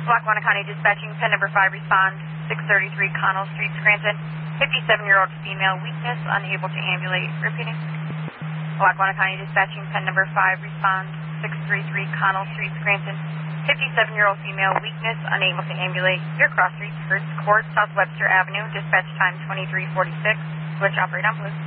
Lackawanna County Dispatching, pen number 5, respond 633 Connell Street, Scranton. 57-year-old female, weakness, unable to ambulate. Repeating. Lackawanna County Dispatching, pen number 5, respond 633 Connell Street, Scranton. 57-year-old female, weakness, unable to ambulate. Your cross street, First Court, South Webster Avenue. Dispatch time 2346. Switch operate on blue.